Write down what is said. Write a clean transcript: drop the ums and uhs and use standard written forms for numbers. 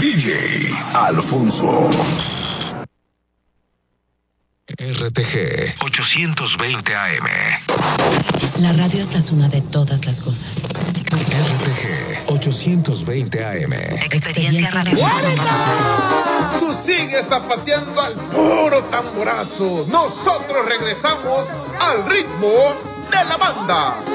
DJ Alfonso. RTG 820 AM. La radio es la suma de todas las cosas. RTG 820 AM. Experiencia radiofónica. Tú sigues zapateando al puro tamborazo. Nosotros regresamos al ritmo de la banda.